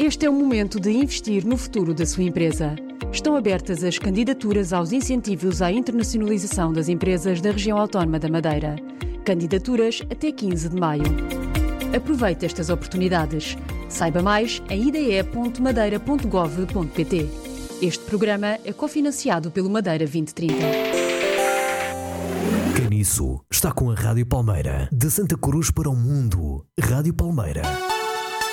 Este é o momento de investir no futuro da sua empresa. Estão abertas as candidaturas aos incentivos à internacionalização das empresas da região autónoma da Madeira. Candidaturas até 15 de maio. Aproveite estas oportunidades. Saiba mais em ide.madeira.gov.pt. Este programa é cofinanciado pelo Madeira 2030. Caniço está com a Rádio Palmeira. De Santa Cruz para o mundo. Rádio Palmeira.